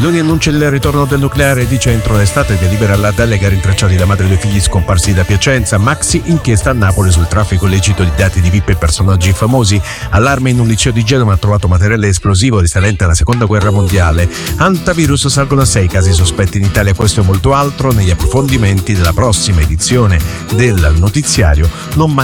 Meloni annuncia il ritorno del nucleare di centro l'estate, delibera la delega rintracciati la madre e due figli scomparsi da Piacenza, maxi inchiesta a Napoli sul traffico illecito di dati di VIP e personaggi famosi, allarme in un liceo di Genova, ha trovato materiale esplosivo risalente alla seconda guerra mondiale, antivirus salgono a 6 casi sospetti in Italia, questo e molto altro negli approfondimenti della prossima edizione del notiziario. Non